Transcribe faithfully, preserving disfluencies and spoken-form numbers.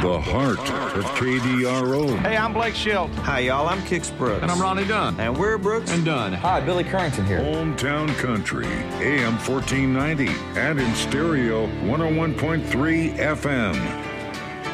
the heart of K D R O. Hey, I'm Blake Shelton. Hi, y'all. I'm Kix Brooks. And I'm Ronnie Dunn. And we're Brooks and Dunn. Hi, Billy Currington here. Hometown Country, A M fourteen ninety, and in stereo, one oh one point three F M.